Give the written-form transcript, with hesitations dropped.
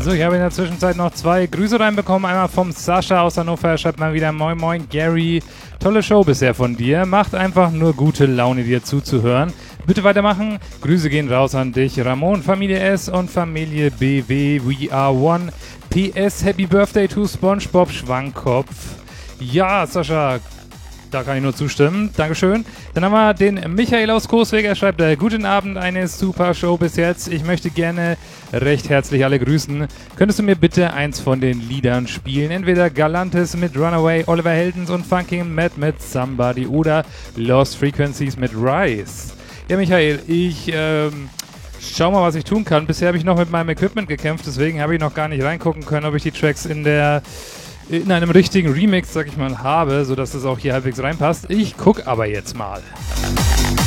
So, ich habe in der Zwischenzeit noch 2 Grüße reinbekommen. Einmal vom Sascha aus Hannover. Er schreibt mal wieder: Moin Moin Gary. Tolle Show bisher von dir. Macht einfach nur gute Laune, dir zuzuhören. Bitte weitermachen. Grüße gehen raus an dich, Ramon, Familie S und Familie BW. We are one. PS, Happy Birthday to SpongeBob Schwammkopf. Ja, Sascha, da kann ich nur zustimmen. Dankeschön. Dann haben wir den Michael aus Coesweg. Er schreibt: Guten Abend, eine super Show bis jetzt. Ich möchte gerne recht herzlich alle grüßen. Könntest du mir bitte eins von den Liedern spielen? Entweder Galantis mit Runaway, Oliver Heldens und Funkin' Mad mit Somebody oder Lost Frequencies mit Rise. Ja, Michael, ich schau mal, was ich tun kann. Bisher habe ich noch mit meinem Equipment gekämpft, deswegen habe ich noch gar nicht reingucken können, ob ich die Tracks in einem richtigen Remix, sag ich mal, habe, sodass das auch hier halbwegs reinpasst. Ich guck aber jetzt mal.